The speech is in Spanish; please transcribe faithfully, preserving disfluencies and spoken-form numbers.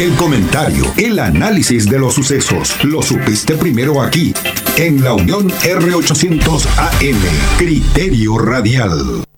El comentario, el análisis de los sucesos. Lo supiste primero aquí, en la Unión R ochocientos A M. Criterio Radial.